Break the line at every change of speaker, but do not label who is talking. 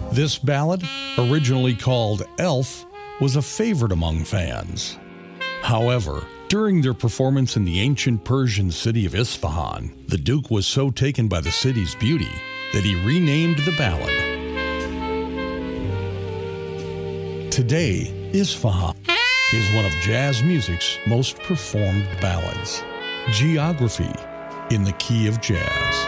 This ballad, originally called Elf, was a favorite among fans. However, during their performance in the ancient Persian city of Isfahan, the Duke was so taken by the city's beauty that he renamed the ballad. Today, Isfahan is one of jazz music's most performed ballads. Geography in the key of jazz.